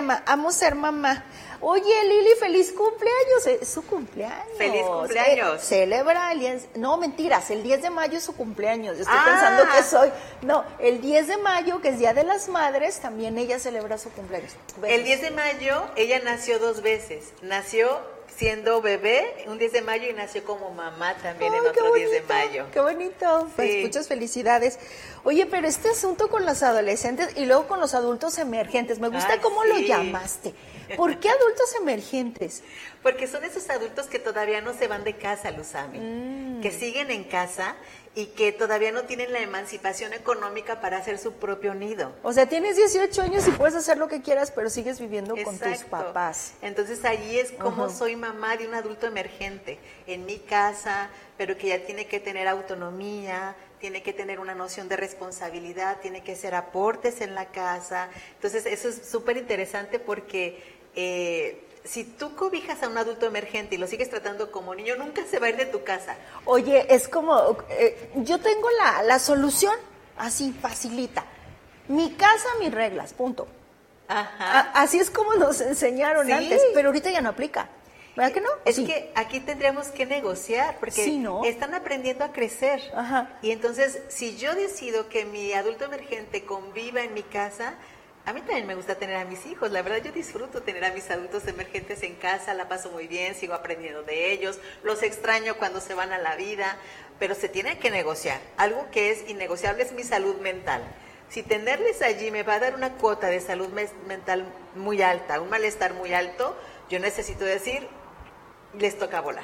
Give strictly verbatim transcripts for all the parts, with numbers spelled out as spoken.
tema, amo ser mamá. Oye, Lili, feliz cumpleaños. Es su cumpleaños. Feliz cumpleaños. Eh, celebra el diez, no, mentiras, el diez de mayo es su cumpleaños. Estoy ah. pensando que soy, no, el diez de mayo, que es Día de las Madres, también ella celebra su cumpleaños. Ven. El diez de mayo, ella nació dos veces. Nació siendo bebé, un diez de mayo, y nació como mamá también. Ay, en otro bonito, diez de mayo. Qué bonito, pues sí. Muchas felicidades. Oye, pero este asunto con los adolescentes y luego con los adultos emergentes, me gusta Ay, cómo sí. lo llamaste. ¿Por qué adultos emergentes? Porque son esos adultos que todavía no se van de casa, Luzami, mm. que siguen en casa y que todavía no tienen la emancipación económica para hacer su propio nido. O sea, tienes dieciocho años y puedes hacer lo que quieras, pero sigues viviendo Exacto. con tus papás. Entonces allí es como uh-huh. soy mamá de un adulto emergente, en mi casa, pero que ya tiene que tener autonomía, tiene que tener una noción de responsabilidad, tiene que hacer aportes en la casa. Entonces eso es súper interesante porque eh, si tú cobijas a un adulto emergente y lo sigues tratando como niño, nunca se va a ir de tu casa. Oye, es como, eh, yo tengo la, la solución así, facilita. Mi casa, mis reglas, punto. Ajá. A, así es como nos enseñaron ¿Sí? antes, pero ahorita ya no aplica. ¿Verdad que no? Es sí. que aquí tendríamos que negociar, porque sí, ¿no? están aprendiendo a crecer. Ajá. Y entonces, si yo decido que mi adulto emergente conviva en mi casa, a mí también me gusta tener a mis hijos. La verdad, yo disfruto tener a mis adultos emergentes en casa, la paso muy bien, sigo aprendiendo de ellos, los extraño cuando se van a la vida, pero se tiene que negociar. Algo que es innegociable es mi salud mental. Si tenerles allí me va a dar una cuota de salud me- mental muy alta, un malestar muy alto, yo necesito decir, les toca volar.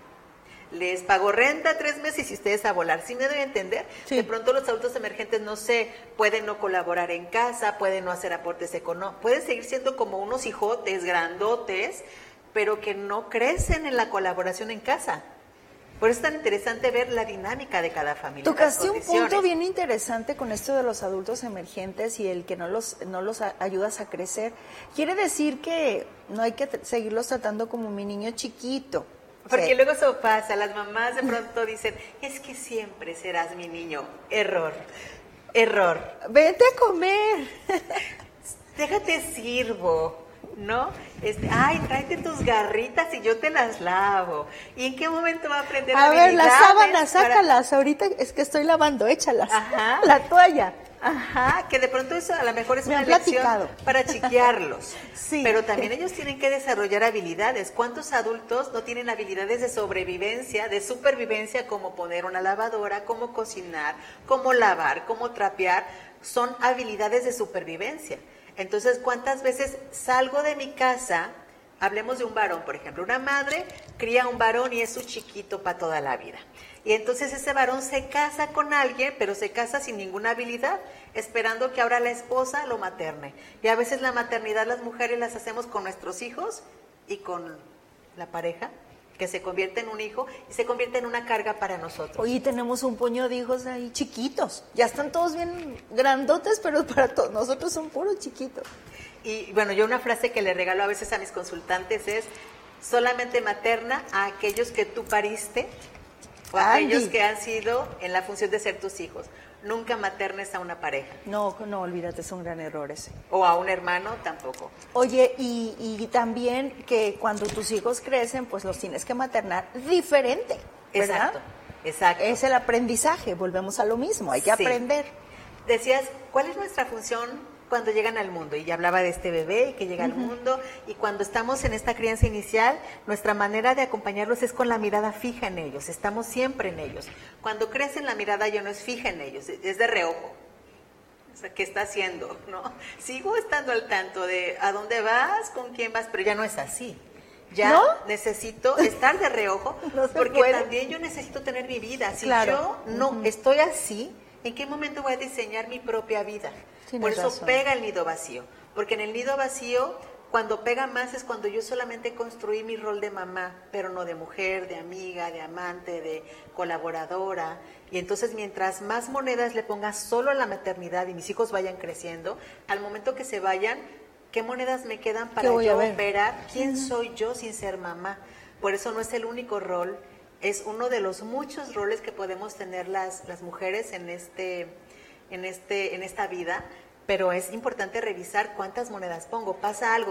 Les pago renta tres meses y ustedes a volar. ¿Sí me doy a entender? Sí. De pronto los adultos emergentes, no sé, pueden no colaborar en casa, pueden no hacer aportes económicos, pueden seguir siendo como unos hijotes grandotes, pero que no crecen en la colaboración en casa. Por eso es tan interesante ver la dinámica de cada familia. Tocaste un punto bien interesante con esto de los adultos emergentes y el que no los, no los a, ayudas a crecer. Quiere decir que no hay que t- seguirlos tratando como mi niño chiquito. Porque sí. luego eso pasa, las mamás de pronto dicen, es que siempre serás mi niño. Error, error. Vete a comer. Déjate sirvo, ¿no? Este, ay, tráete tus garritas y yo te las lavo. ¿Y en qué momento va a aprender a ver, las sábanas, para... sácalas. Ahorita es que estoy lavando, échalas. Ajá. La toalla. Ajá, que de pronto eso a lo mejor es Me una han lección platicado. para chiquearlos. Sí. Pero también ellos tienen que desarrollar habilidades. ¿Cuántos adultos no tienen habilidades de sobrevivencia, de supervivencia, como poner una lavadora, cómo cocinar, cómo lavar, cómo trapear? Son habilidades de supervivencia. Entonces, ¿cuántas veces salgo de mi casa? Hablemos de un varón, por ejemplo. Una madre cría a un varón y es su chiquito para toda la vida. Y entonces ese varón se casa con alguien, pero se casa sin ninguna habilidad, esperando que ahora la esposa lo materne. Y a veces la maternidad las mujeres las hacemos con nuestros hijos y con la pareja, que se convierte en un hijo y se convierte en una carga para nosotros. Oye, tenemos un puño de hijos ahí chiquitos. Ya están todos bien grandotes, pero para todos nosotros son puros chiquitos. Y bueno, yo una frase que le regalo a veces a mis consultantes es, solamente materna a aquellos que tú pariste, o a aquellos que han sido en la función de ser tus hijos. Nunca maternes a una pareja. No, no, olvídate, es un gran error ese. O a un hermano, tampoco. Oye, y, y también que cuando tus hijos crecen, pues los tienes que maternar diferente, ¿verdad? Exacto, exacto. Es el aprendizaje, volvemos a lo mismo, hay que sí. aprender. Decías, ¿cuál es nuestra función cuando llegan al mundo? Y ya hablaba de este bebé y que llega uh-huh. al mundo, y cuando estamos en esta crianza inicial, nuestra manera de acompañarlos es con la mirada fija en ellos, estamos siempre en ellos. Cuando crecen, la mirada ya no es fija en ellos, es de reojo. O sea, ¿qué está haciendo? ¿No? Sigo estando al tanto de a dónde vas, con quién vas, pero ya no es así. Ya ¿No? necesito estar de reojo, no se porque puede. También yo necesito tener mi vida. Si claro. yo no uh-huh. estoy así, ¿en qué momento voy a diseñar mi propia vida? Tienes Por eso razón. pega el nido vacío, porque en el nido vacío, cuando pega más es cuando yo solamente construí mi rol de mamá, pero no de mujer, de amiga, de amante, de colaboradora. Y entonces mientras más monedas le ponga solo a la maternidad y mis hijos vayan creciendo, al momento que se vayan, ¿qué monedas me quedan para yo operar? ¿Quién uh-huh. soy yo sin ser mamá? Por eso no es el único rol, es uno de los muchos roles que podemos tener las, las mujeres en este... En, este, en esta vida, pero es importante revisar cuántas monedas pongo. Pasa algo.